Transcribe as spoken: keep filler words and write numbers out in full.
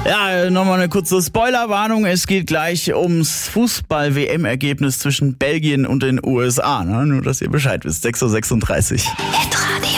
Ja, nochmal eine kurze Spoilerwarnung. Es geht gleich ums Fußball-W M-Ergebnis zwischen Belgien und den U S A. Ne? Nur, dass ihr Bescheid wisst. sechs Uhr sechsunddreißig. Hitradio.